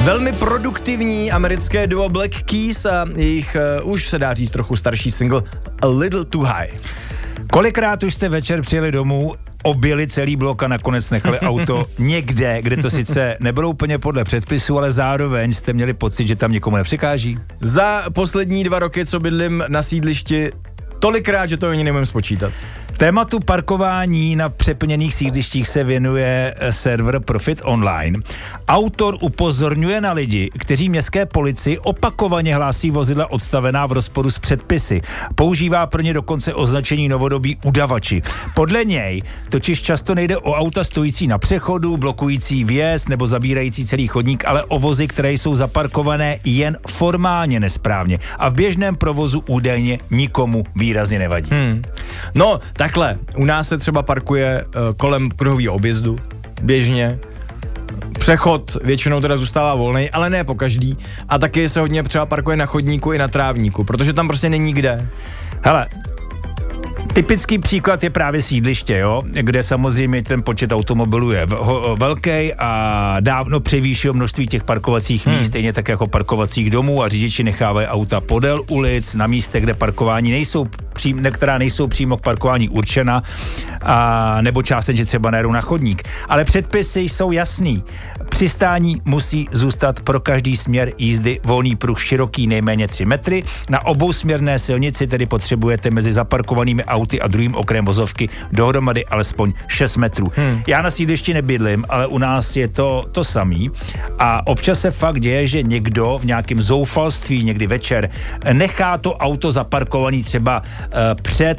Velmi produktivní americké duo Black Keys a jejich už se dá říct trochu starší single A Little Too High. Kolikrát už jste večer přijeli domů, objeli celý blok a nakonec nechali auto někde, kde to sice nebylo úplně podle předpisu, ale zároveň jste měli pocit, že tam někomu nepřekáží? Za poslední 2 roky, co bydlím na sídlišti, tolikrát, že to ani nemůžu spočítat. Tématu parkování na přeplněných sídlištích se věnuje server Profit Online. Autor upozorňuje na lidi, kteří městské policii opakovaně hlásí vozidla odstavená v rozporu s předpisy. Používá pro ně dokonce označení novodobí udavači. Podle něj totiž často nejde o auta stojící na přechodu, blokující vjezd nebo zabírající celý chodník, ale o vozy, které jsou zaparkované jen formálně nesprávně a v běžném provozu údajně nikomu výrazně nevadí. No, takhle, u nás se třeba parkuje kolem kruhového objezdu, běžně. Přechod většinou teda zůstává volný, ale ne po každý. A taky se hodně třeba parkuje na chodníku i na trávníku, protože tam prostě není kde. Hele, typický příklad je právě sídliště, jo, kde samozřejmě ten počet automobilů je velký a dávno převýšil množství těch parkovacích míst, stejně tak jako parkovacích domů, a řidiči nechávají auta podél ulic, na místech, kde parkování která nejsou přímo k parkování určena, a nebo částečně třeba nejedou na chodník. Ale předpisy jsou jasný. Přistání musí zůstat pro každý směr jízdy volný pruh široký nejméně 3 metry. Na obousměrné silnici tedy potřebujete mezi zaparkovanými auty a druhým okrajem vozovky dohromady alespoň 6 metrů. Já na sídlišti nebydlím, ale u nás je to samý. A občas se fakt děje, že někdo v nějakém zoufalství někdy večer nechá to auto zaparkovaný třeba před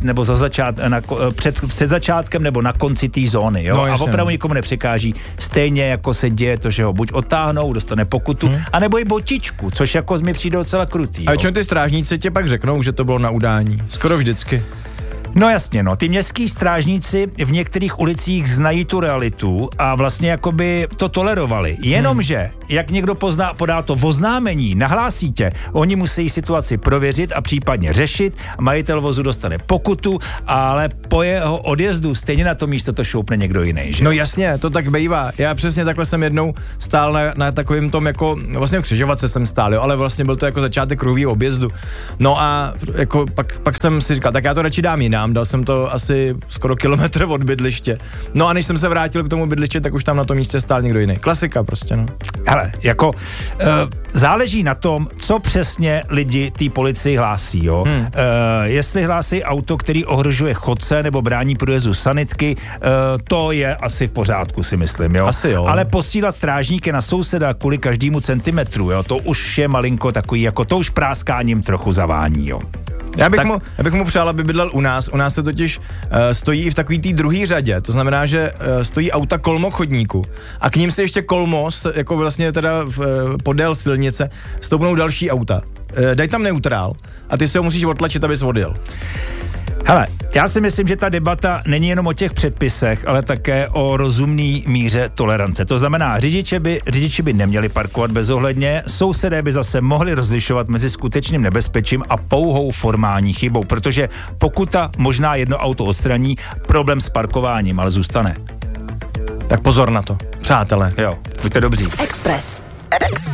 začátkem nebo na konci té zóny, jo? A opravdu nikomu nepřekáží. Stejně jako se děje to, že ho buď odtáhnou, dostane pokutu, anebo i botičku, což jako mi přijde docela krutý. A většinou ty strážníci tě pak řeknou, že to bylo na udání. Skoro vždycky. No jasně, no. Ty městský strážníci v některých ulicích znají tu realitu a vlastně jakoby to tolerovali. Jenomže, jak někdo podá to oznámení, nahlásí tě, oni musí situaci prověřit a případně řešit, majitel vozu dostane pokutu, ale po jeho odjezdu stejně na to místo to šoupne někdo jiný, že? No jasně, to tak bývá. Já přesně takhle jsem jednou stál na takovým tom jako, vlastně v křižovatce jsem stál, jo, ale vlastně byl to jako začátek kruhového objezdu. No a jako pak jsem si říkal, tak já to radši dám jinam. Dal jsem to asi skoro kilometr od bydliště. No a než jsem se vrátil k tomu bydliště, tak už tam na tom místě stál někdo jiný. Klasika prostě, no. Hele, jako záleží na tom, co přesně lidi té policii hlásí, jo. Jestli hlásí auto, který ohrožuje chodce nebo brání průjezdu sanitky, to je asi v pořádku, si myslím, jo. Asi jo. Ale posílat strážníky na souseda kvůli každému centimetru, jo, to už je malinko takový, jako to už práskáním trochu zavání, jo. Já bych mu přál, aby bydlel u nás. U nás se totiž stojí i v takový té druhé řadě. To znamená, že stojí auta kolmo chodníku a k ním se ještě kolmo, jako vlastně teda podél silnice, stoupnou další auta. Daj tam neutrál a ty se ho musíš odtlačit, abys odjel. Hele, já si myslím, že ta debata není jenom o těch předpisech, ale také o rozumný míře tolerance. To znamená, řidiči by neměli parkovat bezohledně, sousedé by zase mohli rozlišovat mezi skutečným nebezpečím a pouhou formální chybou, protože pokuta možná jedno auto odstraní, problém s parkováním ale zůstane. Tak pozor na to, přátelé. Jo, buďte dobří. Express.